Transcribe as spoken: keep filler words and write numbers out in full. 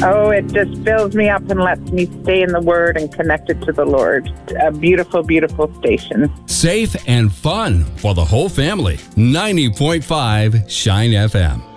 Oh, it just fills me up and lets me stay in the Word and connected to the Lord. A beautiful, beautiful station. Safe and fun for the whole family. ninety point five Shine F M.